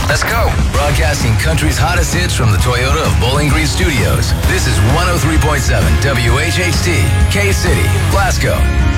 Let's go. Broadcasting country's hottest hits from the Toyota of Bowling Green Studios. This is 103.7 WHHT, K-City, Glasgow.